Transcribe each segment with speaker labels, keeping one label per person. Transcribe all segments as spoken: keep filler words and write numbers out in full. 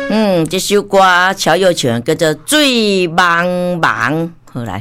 Speaker 1: 嗯，这首歌乔又唱叫做《醉茫茫》，好来。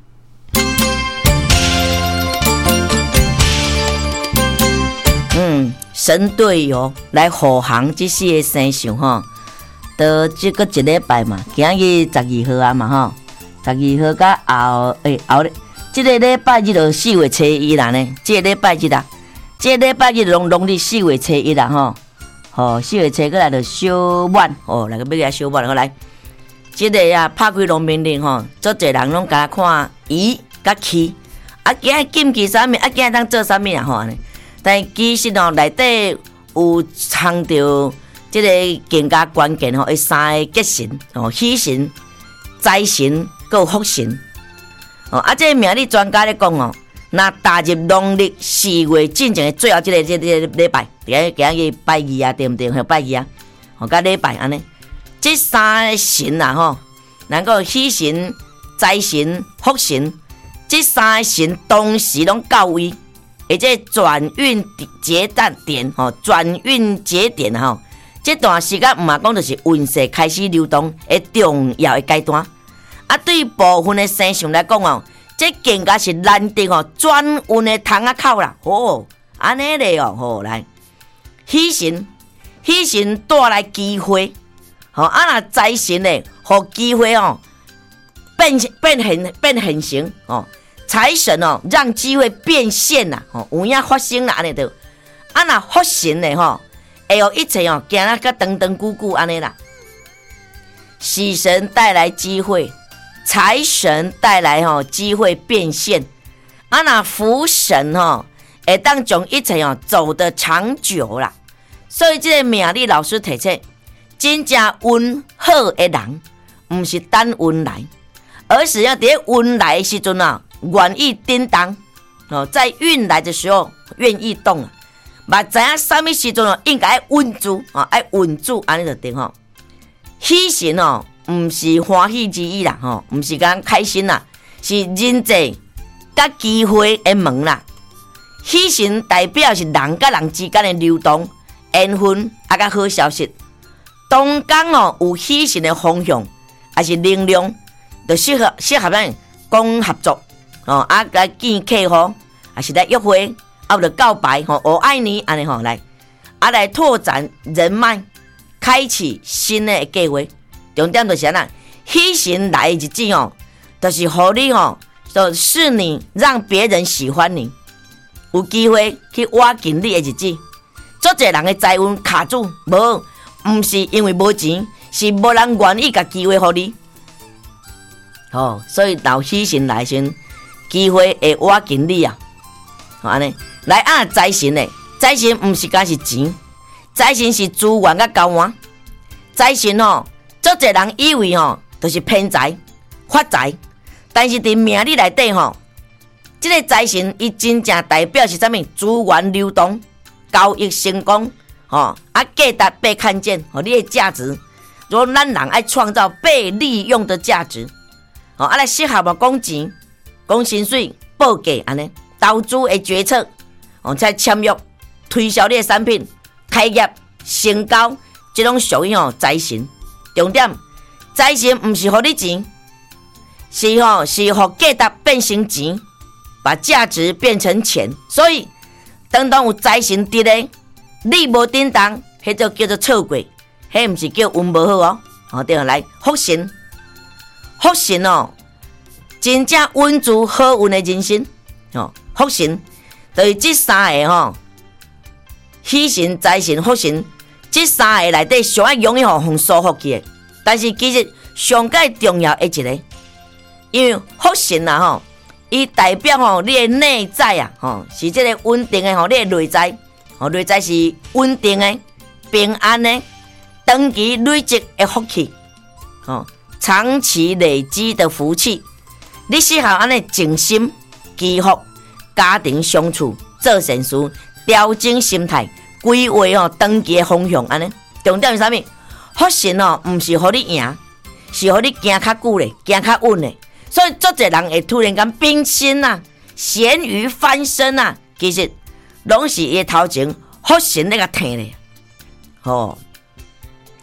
Speaker 1: 嗯，神队友来护航这四个生肖吼，到这个一礼拜嘛，今日十二号啊嘛吼，十二號到後誒後咧，即個禮拜日就四月初一啦呢，即個禮拜日啊，即個禮拜日農農曆四月初一啦吼，吼四月初過來就小滿，哦，來個要個小滿，好來，即個啊拍開農民令吼，足濟人攏甲看伊甲氣，啊今日禁忌啥物，啊今日當做啥物啊吼安尼。但其實哦，內底有藏着即個更加關鍵吼，迄三個吉神哦，喜神、財神、佮福神哦。啊，即個命理專家咧講哦，若踏入農曆四月進前的最後即個即個禮拜，今日今日拜二啊，對唔對？係拜二啊，哦，甲禮拜安尼，即三個神啊吼，能夠喜神、財神、福神，即三個神同時攏到位。而且轉運節點吼，轉運節點吼，這段時間唔係講就是運勢開始流動嘅重要嘅階段。啊，對部分嘅生肖來講哦，這更加是難得吼轉運嘅窗仔口啦。哦，安尼咧哦，好來，喜神，喜神帶來機會，吼啊那財神咧，互機會哦變變現變現形哦。財神哦，讓機會變現啦，吼有影發生啦，安尼着。啊，那福神咧吼，會有一切哦，行啊個長長久久安尼啦。喜神帶來機會，財神帶來吼機會變現。啊，那福神吼，會當將一切哦走得長久啦。所以，這個命理老師提出，真正運好的人，唔是等運來，而是要佇運來的時陣啊。願意擔當哦，在運來的時候願意動啊，嘛知影什麼時陣哦，應該穩住啊，愛穩住安尼就對吼。喜神哦，唔是歡喜之意啦，吼，唔是講開心啦，是人際甲機會的門啦。喜神代表是人甲人之間的流動、緣分啊，甲好消息。當講哦有喜神的方向，還是能量，就適合適合咱講合作。哦，啊，來見客戶，還是來約會，啊，就告白，吼、哦，我愛你，安尼吼來，啊，來拓展人脈，開啟新的計劃。重點就是啥，喜神來的日子哦，就是互你吼，就是你讓別人喜歡你，有機會去挖緊你的日子。足濟人的財運卡住，無，唔是因為無錢，是無人願意甲機會互你。哦，所以到喜神來時，機會會挖緊你啊！好安尼，來啊財神咧，財神唔是講是錢，財神是資源甲交換。財神吼，足濟人以為吼，就是偏財、發財，但是佇命理內底吼，這個財神伊真正代表是啥物？資源流動、交易成功，吼啊價值被看見，吼你的價值，如果咱人愛創造被利用的價值，吼啊來適合無講錢。講薪水、報價安尼，投資的決策，哦，才簽約、推銷你的產品、開業、成交，這種屬於哦財神。重點，財神唔是互你錢，是吼是互價值變成錢，把價值變成錢。所以，當當有財神佇咧，你無叮當，迄就叫做錯過，迄唔是叫運無好哦。哦，對，來福神，福神哦。真正穩住好運的人生，哦，福神就是這三個吼，喜神、財神、福神，這三個內底上愛容易互互疏忽去的。但是其實上界重要的一個，因為福神啊吼，伊代表吼你的內在啊，吼是這個穩定的吼，你的內在，吼內在是穩定的、平安的、長期累積的福氣，哦，長期累積的福氣。你適合安尼靜心祈福，家庭相處，做善事，調整心態，規劃哦長期的方向安尼。重點是啥物？福神哦，唔是互你贏，是互你行較久咧，行較穩咧。所以足濟人會突然間變心啊，鹹魚翻身啊，其實攏是伊頭前福神那個疼咧。哦，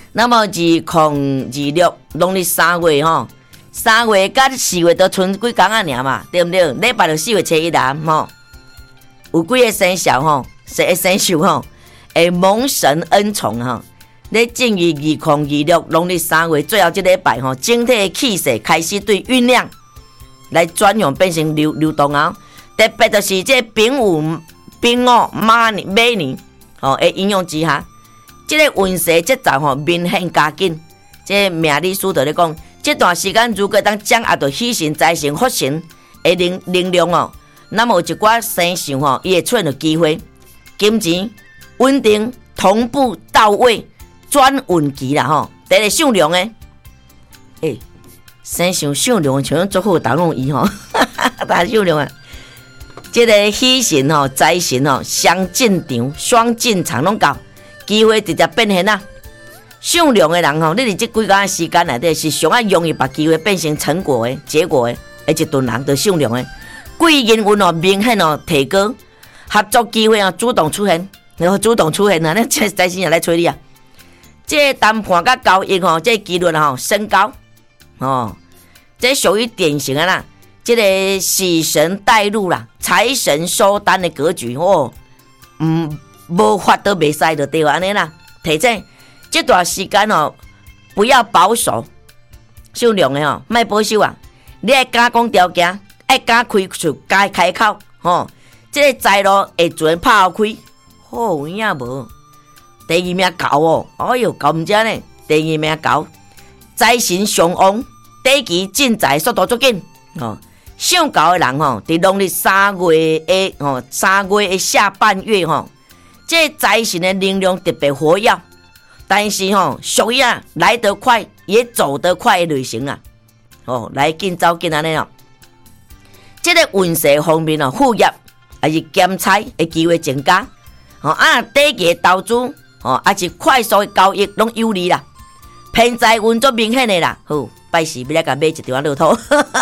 Speaker 1: 那么二零二六农历三月吼，三月甲四月都剩几工啊尔嘛，对不对？礼拜六四月初一啦吼，有几个生肖吼，十个生肖吼，会蒙神恩宠吼。咧正于二零二六农历三月最后一礼拜吼，整体的气势开始对酝酿来转用变成流流动啊。特别就是这丙午、丙午、马年、马年吼的影响之下。这个运势节奏吼明显加紧，这命理师就咧讲，这段时间如果当掌握到喜神、财神、福神的能能量哦，那么有一寡生肖吼，伊会出现到机会，金钱稳定、同步到位，转运期啦吼。第一个属龙的，诶、欸，生肖属龙像做好打弄伊吼，大属龙啊，这个喜神吼、财神吼相进场、双进场拢到。机会直接变现啊！属龙的人吼，你伫这几工时间内底是上啊容易把机会变成成果的结果的，而一顿人就属龙的，贵人运哦明显哦提高，合作机会哦主动出现，然后主动出现啊，那这财神也来找你啊！这谈判甲交易吼，这几率吼升高哦，这属于典型的啦，这个喜神带入啦，财神收单的格局哦，嗯。无法都袂使就对安尼啦。提醒这段时间哦，不要保守，属龙的哦，莫保守啊！你爱敢讲条件，爱敢开出，敢开口吼。这个财路会自然拍开，好有影无？第二名高哦，哎哟，高唔正呢？第二名高，财神上旺，短期进财速度足紧哦。上高的人吼，伫农历三月的吼，三月的下半月吼。这财神的能量特别活跃，但是吼、哦，属于啊来得快也走得快的类型啊，哦，来紧走紧安尼哦。这个运势方面哦，副业还是兼差的机会增加，哦啊，短期投资哦，还是快速的交易拢有利啦。偏财运足明显的啦，好，拜时要来甲买一张乐透，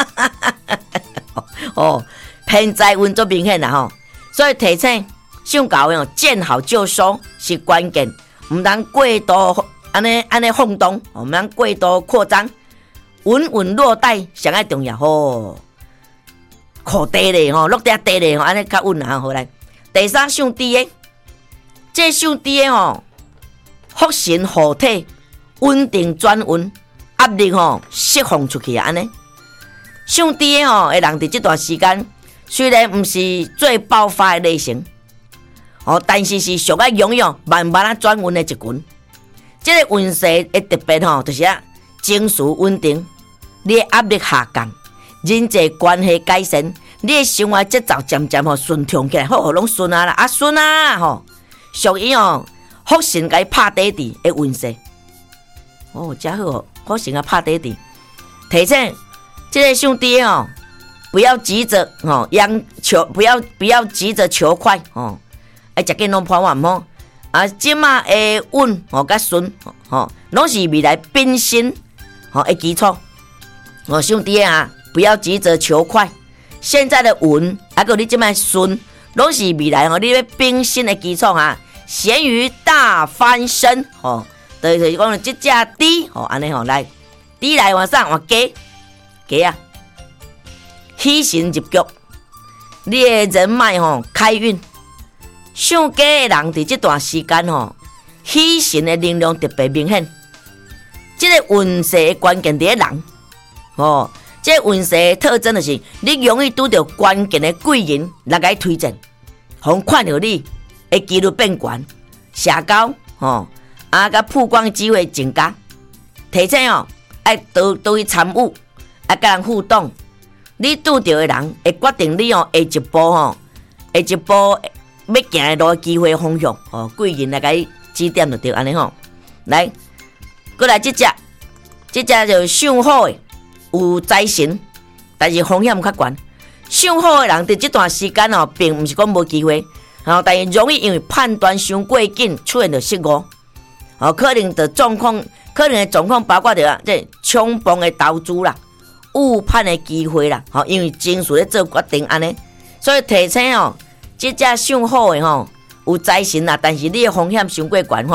Speaker 1: 哦，偏财运足明显啦吼，所以提醒。上高哦，见好就收是关键，唔通过度安尼安尼晃动，唔通过度扩张，稳稳落袋上爱重要吼。靠地咧吼，落地地咧吼，安尼较稳啊，好来。第三上低的，这上低的吼，福神护体，稳定转运，压力吼释放出去啊，安尼。上低的吼，会人伫这段时间虽然唔是最爆发的类型。哦，但是是上爱拥有慢慢啊转运的一群，这个运势的特别吼，就是啊情绪稳定，你的压力下降，人际关系改善，你的生活节奏渐渐吼顺畅起来，好，拢顺啊啦，啊顺啊吼，属于哦福神该拍底底的运势，哦，真好，福神啊拍底底，提醒这个兄弟哦，不要急着哦，央求不要不要急着求快哦。哎，食紧拢破完吼，啊，即马的运吼甲顺吼，拢是未来变新吼的基础。哦，兄弟啊，不要急着求快，现在的运啊个你即马顺，拢是未来吼你要变新的基础啊。咸鱼大翻身吼，就是讲即只猪吼，安尼吼来，猪来往上往加加啊，喜神入局，你的人脉吼开运。上家的人伫这段时间吼，喜神的能量特别明显。这个运势的关键在人，哦，这个运势的特征就是你容易拄到关键的贵人来给推荐，互看到你的几率变悬，社交哦，啊，甲曝光机会增加。提醒哦，爱多多去参与，爱甲人互动，你拄到的人会决定你哦下一步吼，下一步。要行的路机会方向，哦，贵人来给指点就对安尼吼。来，过来这只，这只就上好的，有财神，但是风险较悬。上好的人伫这段时间哦，并不是讲无机会，然后但是容易因为判断伤过紧，出现着失误。哦，可能的状况，可能的状况包括着啊，这冲动的投资啦，误判的机会啦，哦，因为情绪咧做决定安尼，所以提醒哦。这只上好的吼，有财神啦，但是你的风险伤过悬吼，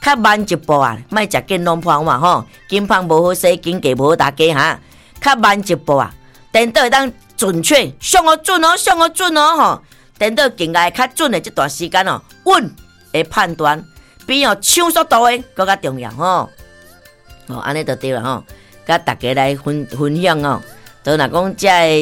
Speaker 1: 较慢一步啊，莫食紧拢胖嘛吼，紧胖无好势，紧价无好大家哈，较慢一步啊，颠倒会当准确，上好准哦，上好准哦吼，颠倒更加较准的这段时间哦，稳的判断比哦抢速度的更加重要吼，哦，安尼就对了吼，甲大家来分分享哦，都若讲这